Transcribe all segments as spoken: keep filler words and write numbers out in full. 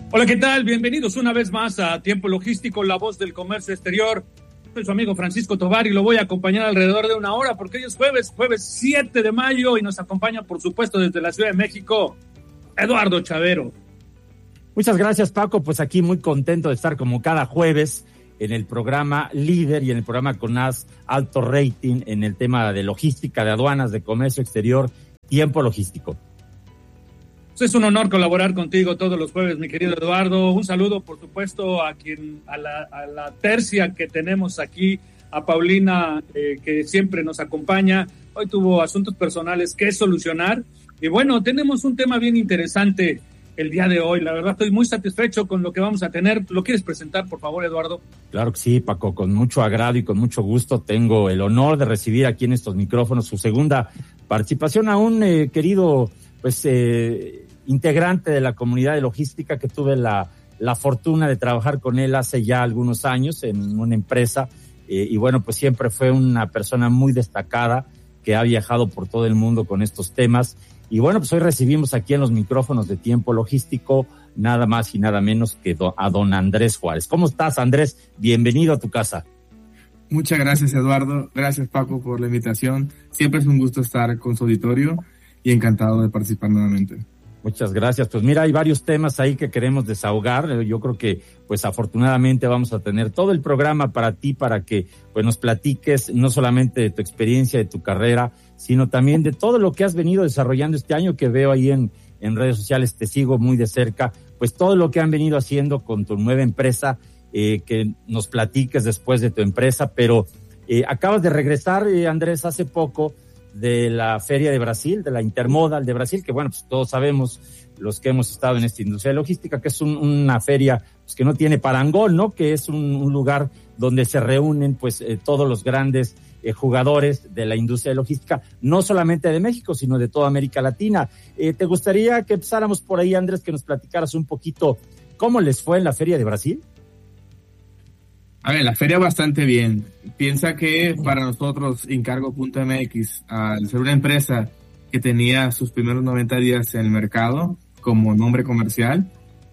Hola, ¿qué tal? Bienvenidos una vez más a Tiempo Logístico, la voz del comercio exterior. Soy su amigo Francisco Tovar y lo voy a acompañar alrededor de una hora porque hoy es jueves, jueves siete de mayo y nos acompaña, por supuesto, desde la Ciudad de México, Eduardo Chavero. Muchas gracias, Paco. Pues aquí muy contento de estar como cada jueves en el programa líder y en el programa con más alto rating en el tema de logística, de aduanas, de comercio exterior, Tiempo Logístico. Es un honor colaborar contigo todos los jueves, mi querido Eduardo. Un saludo, por supuesto, a quien a la, a la tercia que tenemos aquí, a Paulina, eh, que siempre nos acompaña. Hoy tuvo asuntos personales que solucionar. Y bueno, tenemos un tema bien interesante el día de hoy. La verdad, estoy muy satisfecho con lo que vamos a tener. ¿Lo quieres presentar, por favor, Eduardo? Claro que sí, Paco, con mucho agrado y con mucho gusto. Tengo el honor de recibir aquí en estos micrófonos su segunda participación a un eh, querido, pues, eh, integrante de la comunidad de logística que tuve la, la fortuna de trabajar con él hace ya algunos años en una empresa eh, y bueno, pues siempre fue una persona muy destacada que ha viajado por todo el mundo con estos temas y bueno, pues hoy recibimos aquí en los micrófonos de Tiempo Logístico nada más y nada menos que do, a don Andrés Juárez. ¿Cómo estás, Andrés? Bienvenido a tu casa. Muchas gracias, Eduardo. Gracias, Paco, por la invitación. Siempre es un gusto estar con su auditorio y encantado de participar nuevamente. Muchas gracias. Pues mira, hay varios temas ahí que queremos desahogar. Yo creo que, pues afortunadamente vamos a tener todo el programa para ti, para que pues nos platiques no solamente de tu experiencia, de tu carrera, sino también de todo lo que has venido desarrollando este año, que veo ahí en, en redes sociales, te sigo muy de cerca, pues todo lo que han venido haciendo con tu nueva empresa, eh, que nos platiques después de tu empresa, pero eh, acabas de regresar, eh, Andrés, hace poco, de la Feria de Brasil, de la Intermodal de Brasil, que bueno, pues todos sabemos, los que hemos estado en esta industria de logística, que es un, una feria pues, que no tiene parangón, ¿no? Que es un, un lugar donde se reúnen pues eh, todos los grandes eh, jugadores de la industria de logística, no solamente de México, sino de toda América Latina. Eh, ¿Te gustaría que empezáramos por ahí, Andrés, que nos platicaras un poquito cómo les fue en la Feria de Brasil? A ver, la feria bastante bien. Piensa que para nosotros, Incargo punto M X, al ser una empresa que tenía sus primeros noventa días en el mercado como nombre comercial,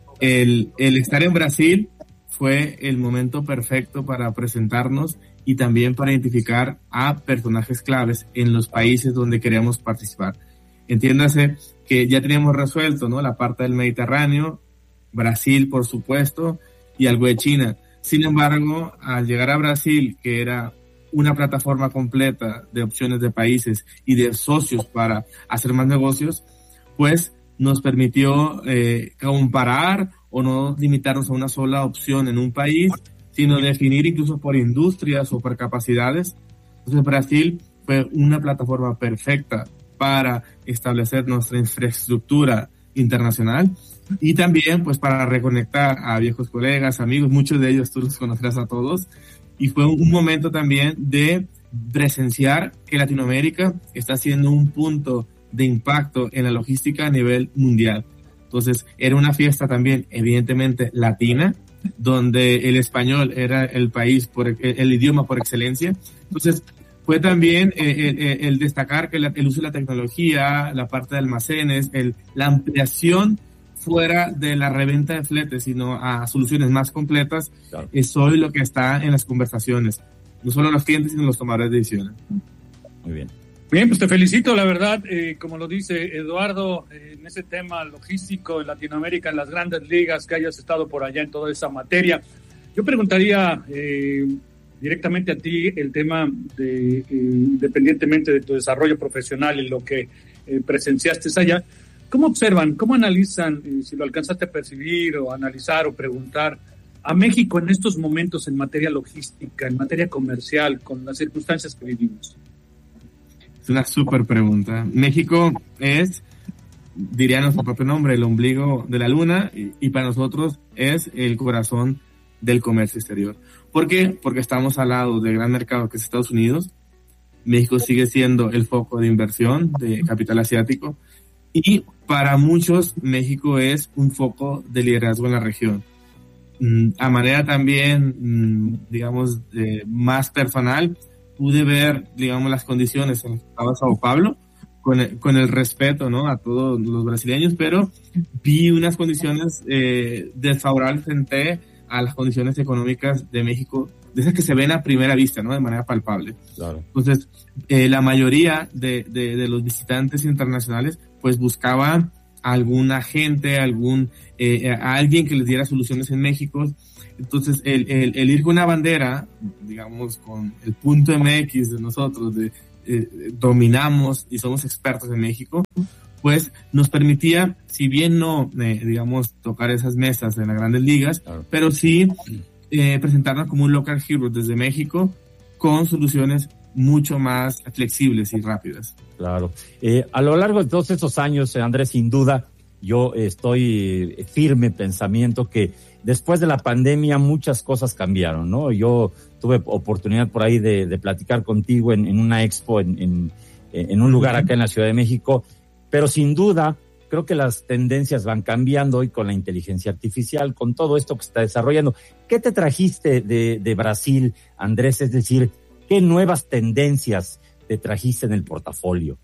el, el estar en Brasil fue el momento perfecto para presentarnos y también para identificar a personajes claves en los países donde queríamos participar. Entiéndase que ya teníamos resuelto, ¿no?, la parte del Mediterráneo, Brasil, por supuesto, y algo de China. Sin embargo, al llegar a Brasil, que era una plataforma completa de opciones de países y de socios para hacer más negocios, pues nos permitió eh, comparar o no limitarnos a una sola opción en un país, sino definir incluso por industrias o por capacidades. Entonces Brasil fue una plataforma perfecta para establecer nuestra infraestructura internacional y también pues para reconectar a viejos colegas, amigos, muchos de ellos tú los conocerás a todos, y fue un momento también de presenciar que Latinoamérica está siendo un punto de impacto en la logística a nivel mundial. Entonces era una fiesta también evidentemente latina, donde el español era el país, por el, el idioma por excelencia. Entonces fue también eh, el, el destacar que la, el uso de la tecnología, la parte de almacenes, el, la ampliación fuera de la reventa de fletes, sino a soluciones más completas, claro. Es hoy lo que está en las conversaciones, no solo los clientes, sino los tomadores de decisiones. Muy bien. Bien, pues te felicito, la verdad, eh, como lo dice Eduardo, eh, en ese tema logístico en Latinoamérica, en las grandes ligas, que hayas estado por allá en toda esa materia. Yo preguntaría eh, directamente a ti el tema de, eh, independientemente de tu desarrollo profesional y lo que eh, presenciaste allá, ¿cómo observan, cómo analizan, eh, si lo alcanzaste a percibir o analizar o preguntar, a México en estos momentos en materia logística, en materia comercial, con las circunstancias que vivimos? Es una súper pregunta. México es, diría nuestro propio nombre, el ombligo de la luna, y, y para nosotros es el corazón del comercio exterior. ¿Por qué? Porque estamos al lado del gran mercado que es Estados Unidos. México sigue siendo el foco de inversión de capital asiático y para muchos México es un foco de liderazgo en la región. A manera también, digamos, eh, más personal, pude ver, digamos, las condiciones en las que estaba Sao Paulo con el, con el respeto, ¿no? A todos los brasileños, pero vi unas condiciones eh, desfavorables frente a las condiciones económicas de México, de esas que se ven a primera vista, ¿no? De manera palpable. Claro. Entonces, eh, la mayoría de, de, de los visitantes internacionales, pues buscaban algún agente, algún, eh, a alguien que les diera soluciones en México. Entonces, el, el, el ir con una bandera, digamos, con el punto M X de nosotros, de eh, dominamos y somos expertos en México, pues nos permitía, si bien no, eh, digamos, tocar esas mesas en las grandes ligas, claro, pero sí eh, presentarnos como un local hero desde México con soluciones mucho más flexibles y rápidas. Claro. Eh, a lo largo de todos estos años, Andrés, sin duda, yo estoy firme en pensamiento que después de la pandemia muchas cosas cambiaron, ¿no? Yo tuve oportunidad por ahí de, de platicar contigo en, en una expo en, en, en un lugar acá en la Ciudad de México, pero sin duda creo que las tendencias van cambiando hoy con la inteligencia artificial, con todo esto que se está desarrollando. ¿Qué te trajiste de, de Brasil, Andrés? Es decir, ¿qué nuevas tendencias te trajiste en el portafolio?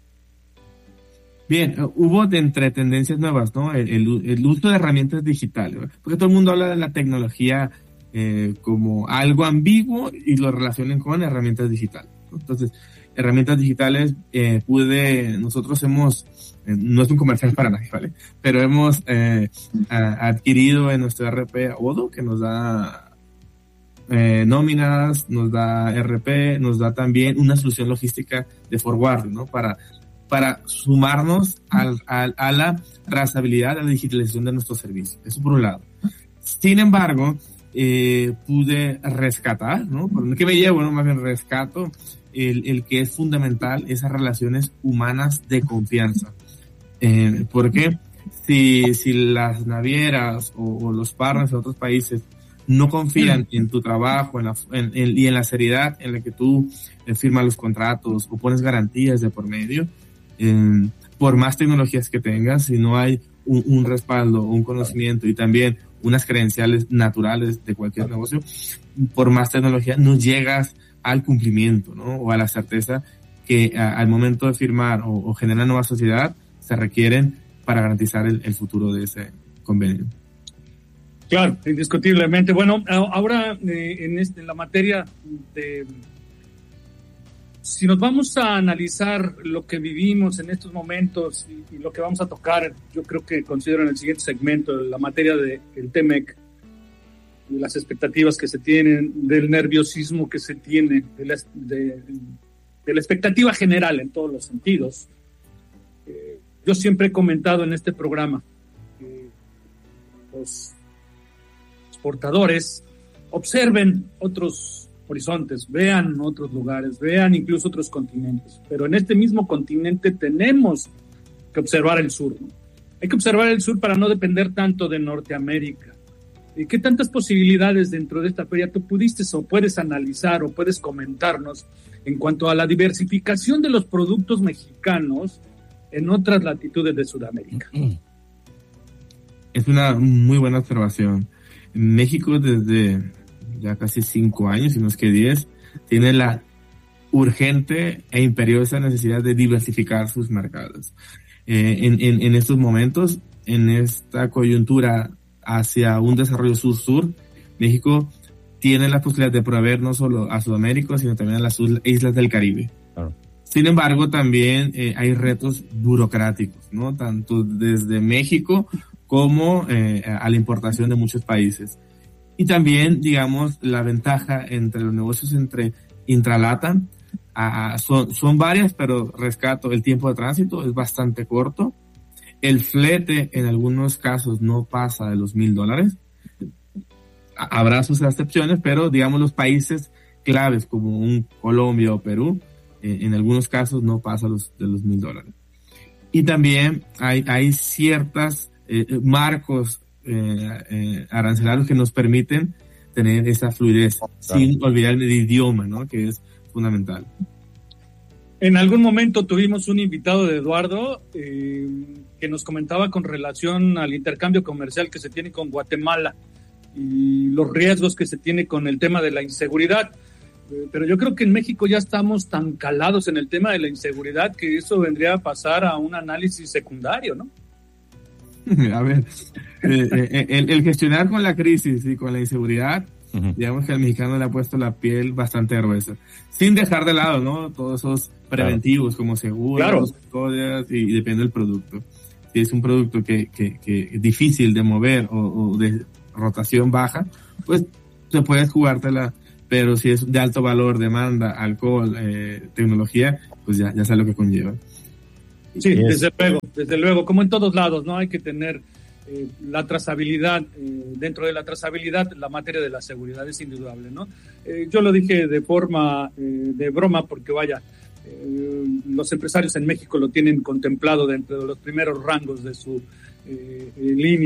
Bien, hubo de entre tendencias nuevas, ¿no? El, el, el uso de herramientas digitales, ¿no? Porque todo el mundo habla de la tecnología eh, como algo ambiguo y lo relacionan con herramientas digitales, ¿no? Entonces, herramientas digitales, eh, pude, nosotros hemos, eh, no es un comercial para nadie, ¿vale? Pero hemos eh, a, adquirido en nuestro E R P Odoo, que nos da eh, nóminas, nos da E R P, nos da también una solución logística de forwarding, ¿no? Para para sumarnos al, al, a la trazabilidad, a la digitalización de nuestros servicios. Eso por un lado. Sin embargo, eh, pude rescatar, ¿no? ¿Qué me llevo? ¿no? Más bien rescato el, el que es fundamental, esas relaciones humanas de confianza. Eh, porque si, si las navieras o, o los partners de otros países no confían en tu trabajo en la, en, en, y en la seriedad en la que tú eh, firmas los contratos o pones garantías de por medio, Eh, por más tecnologías que tengas, si no hay un, un respaldo, un conocimiento y también unas credenciales naturales de cualquier negocio, por más tecnología no llegas al cumplimiento, ¿no? O a la certeza que a, al momento de firmar o, o generar nueva sociedad se requieren para garantizar el, el futuro de ese convenio. Claro, indiscutiblemente. Bueno, ahora eh, en, este, en la materia de... Si nos vamos a analizar lo que vivimos en estos momentos y, y lo que vamos a tocar, yo creo que considero en el siguiente segmento, la materia del T M E C, de las expectativas que se tienen, del nerviosismo que se tiene, de la, de, de la expectativa general en todos los sentidos. Eh, yo siempre he comentado en este programa que los exportadores observen otros horizontes, vean otros lugares, vean incluso otros continentes, pero en este mismo continente tenemos que observar el sur, ¿no? Hay que observar el sur para no depender tanto de Norteamérica. ¿Y qué tantas posibilidades dentro de esta feria tú pudiste o puedes analizar o puedes comentarnos en cuanto a la diversificación de los productos mexicanos en otras latitudes de Sudamérica? Es una muy buena observación. México desde ya casi cinco años, si no es que diez, tiene la urgente e imperiosa necesidad de diversificar sus mercados. Eh, en, en, en estos momentos, en esta coyuntura hacia un desarrollo sur-sur, México tiene la posibilidad de proveer no solo a Sudamérica, sino también a las islas del Caribe. Claro. Sin embargo, también eh, hay retos burocráticos, ¿no? Tanto desde México como eh, a la importación de muchos países. Y también, digamos, la ventaja entre los negocios entre Intralatan, uh, son, son varias, pero rescato, el tiempo de tránsito es bastante corto. El flete en algunos casos no pasa de los mil dólares. Habrá sus excepciones, pero digamos los países claves como un Colombia o Perú, eh, en algunos casos no pasa los, de los mil dólares. Y también hay, hay ciertas eh, marcos Eh, eh, arancelarios que nos permiten tener esa fluidez, claro, sin olvidar el idioma, ¿no? Que es fundamental. En algún momento tuvimos un invitado de Eduardo eh, que nos comentaba con relación al intercambio comercial que se tiene con Guatemala y los riesgos que se tiene con el tema de la inseguridad. eh, pero yo creo que en México ya estamos tan calados en el tema de la inseguridad que eso vendría a pasar a un análisis secundario, ¿no? A ver, eh, eh, el, el gestionar con la crisis y con la inseguridad, uh-huh. digamos que al mexicano le ha puesto la piel bastante gruesa, sin dejar de lado, ¿no? Todos esos preventivos, claro, como seguros, claro, cosas, y, y depende del producto. Si es un producto que, que, que es difícil de mover o, o de rotación baja, pues te puedes jugártela, pero si es de alto valor, demanda, alcohol, eh, tecnología, pues ya, ya sabes lo que conlleva. Sí, desde luego, desde luego, como en todos lados, ¿no? Hay que tener eh, la trazabilidad, eh, dentro de la trazabilidad, la materia de la seguridad es indudable, ¿no? Eh, yo lo dije de forma eh, de broma, porque vaya, eh, los empresarios en México lo tienen contemplado dentro de los primeros rangos de su eh, línea